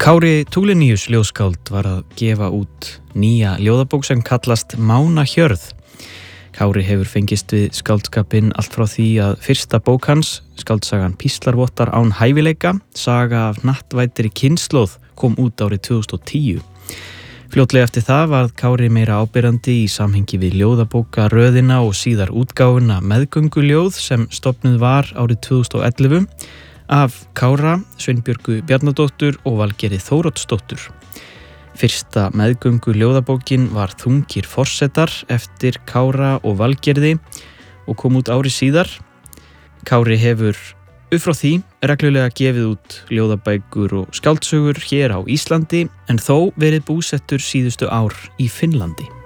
Kári Tulinius ljóðskáld var að gefa út nýja ljóðabók sem kallast Mánahjörð. Kári hefur fengist við skáldskapinn allt frá því að fyrsta bók hans, skáldsagan Píslarvottar án hæfileika, saga af nattvætri kynslóð, kom út árið 2010. Fljótlega eftir það varð Kári meira áberandi í samhengi við ljóðabókaröðina og síðar útgáfuna Meðgönguljóð sem stofnuð var árið 2011 af Kára, Sveinbjörgu Bjarnadóttur og Valgerði Þóroddsdóttur. Fyrsta meðgönguljóðabókin var Þungir forsetar eftir Kára og Valgerði og kom út ári síðar. Kári hefur upp frá því reglulega gefið út ljóðabækur og skáldsögur hér á Íslandi en þó verið búsettur síðustu ár í Finnlandi.